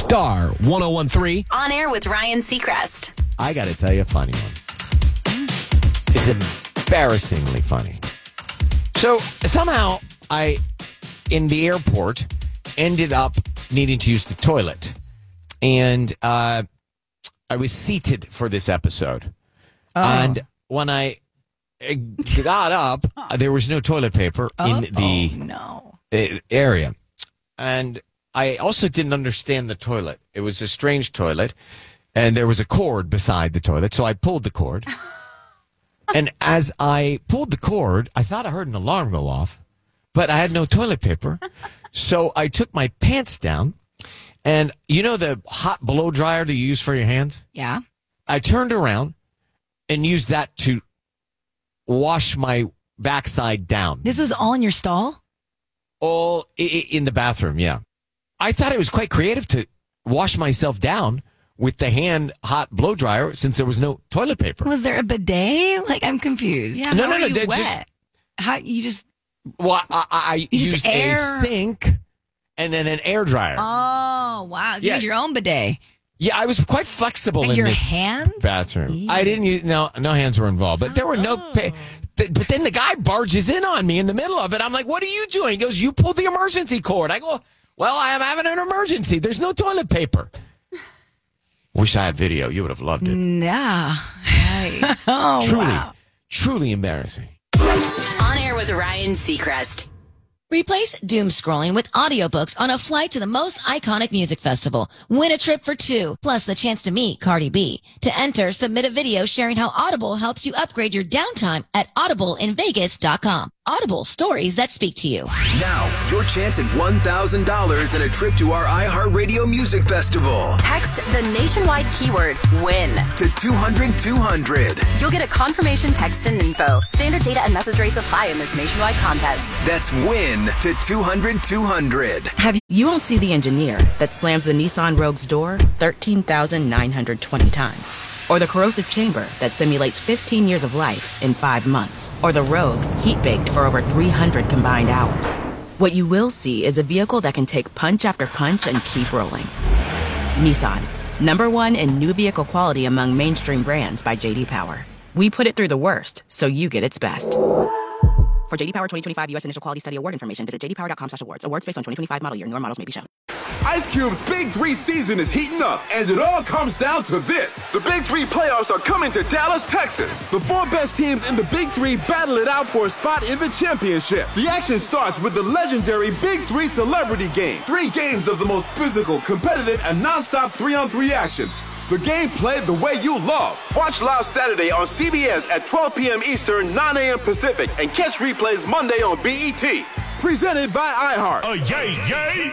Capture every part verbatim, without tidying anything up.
Star ten thirteen. On air with Ryan Seacrest. I got to tell you a funny one. It's embarrassingly funny. So somehow I, in the airport, ended up needing to use the toilet. And uh, I was seated for this episode. Oh. And when I got up, there was no toilet paper oh. in the oh, no. area. And I also didn't understand the toilet. It was a strange toilet, and there was a cord beside the toilet, so I pulled the cord. And as I pulled the cord, I thought I heard an alarm go off, but I had no toilet paper. So I took my pants down, and you know the hot blow dryer that you use for your hands? Yeah. I turned around and used that to wash my backside down. This was all in your stall? All in the bathroom, yeah. I thought it was quite creative to wash myself down with the hand hot blow dryer since there was no toilet paper. Was there a bidet? Like, I'm confused. Yeah, no, how no, are no. you wet? Just, how you just? Well, I, I you used just air... a sink and then an air dryer. Oh, wow! You yeah. had your own bidet. Yeah, I was quite flexible and in your this hands? bathroom. Ew. I didn't use no no hands were involved, but there were no. Oh. Pa- th- but then the guy barges in on me in the middle of it. I'm like, "What are you doing?" He goes, "You pulled the emergency cord." I go, "Well, I am having an emergency. There's no toilet paper." Wish I had video. You would have loved it. Yeah. Right. oh, truly, wow. truly embarrassing. On air with Ryan Seacrest. Replace doom scrolling with audiobooks on a flight to the most iconic music festival. Win a trip for two, plus the chance to meet Cardi B. To enter, submit a video sharing how Audible helps you upgrade your downtime at audible in vegas dot com. Audible, stories that speak to you. Now, your chance at one thousand dollars and a trip to our iHeartRadio Music Festival. Text the nationwide keyword WIN to two hundred two hundred. You'll get a confirmation text and info. Standard data and message rates apply in this nationwide contest. That's WIN to two hundred two hundred. Have you, you won't see the engineer that slams the Nissan Rogue's door thirteen thousand nine hundred twenty times. Or the corrosive chamber that simulates fifteen years of life in five months. Or the Rogue heat-baked for over three hundred combined hours. What you will see is a vehicle that can take punch after punch and keep rolling. Nissan, number one in new vehicle quality among mainstream brands by J D Power. We put it through the worst, so you get its best. For J D Power twenty twenty-five U S Initial Quality Study Award information, visit j d power dot com slash awards. Awards based on twenty twenty-five model year. Newer models may be shown. Ice Cube's Big Three season is heating up, and it all comes down to this. The Big Three playoffs are coming to Dallas, Texas. The four best teams in the Big Three battle it out for a spot in the championship. The action starts with the legendary Big Three Celebrity Game. Three games of the most physical, competitive, and non-stop three-on-three action. The game played the way you love. Watch live Saturday on C B S at twelve p.m. Eastern, nine a.m. Pacific, and catch replays Monday on B E T. Presented by iHeart. Oh, yay, yay!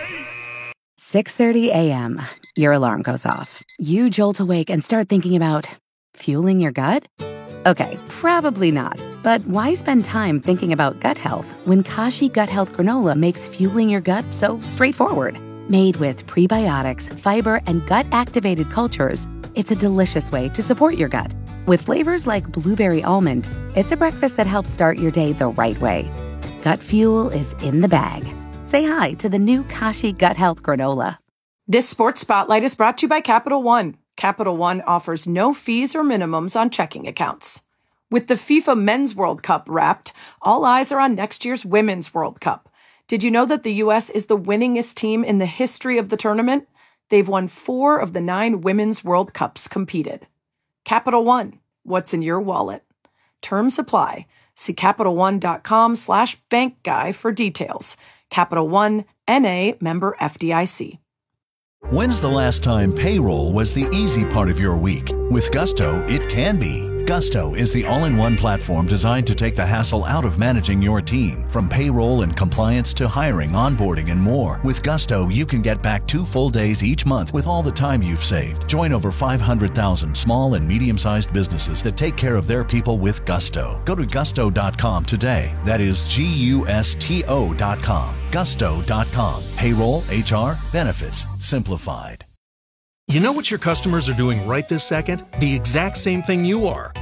six thirty a.m. Your alarm goes off. You jolt awake and start thinking about fueling your gut? Okay, probably not. But why spend time thinking about gut health when Kashi Gut Health Granola makes fueling your gut so straightforward? Made with prebiotics, fiber, and gut-activated cultures, it's a delicious way to support your gut. With flavors like blueberry almond, it's a breakfast that helps start your day the right way. Gut fuel is in the bag. Say hi to the new Kashi Gut Health Granola. This Sports Spotlight is brought to you by Capital One. Capital One offers no fees or minimums on checking accounts. With the FIFA Men's World Cup wrapped, all eyes are on next year's Women's World Cup. Did you know that the U S is the winningest team in the history of the tournament? They've won four of the nine Women's World Cups competed. Capital One, what's in your wallet? Terms apply. See CapitalOne.com slash bank guy for details. Capital One, N A, member F D I C. When's the last time payroll was the easy part of your week? With Gusto, it can be. Gusto is the all-in-one platform designed to take the hassle out of managing your team. From payroll and compliance to hiring, onboarding, and more. With Gusto, you can get back two full days each month with all the time you've saved. Join over five hundred thousand small and medium-sized businesses that take care of their people with Gusto. Go to gusto dot com today. That is G U S T O dot com. gusto dot com. Payroll, H R, benefits, simplified. You know what your customers are doing right this second? The exact same thing you are.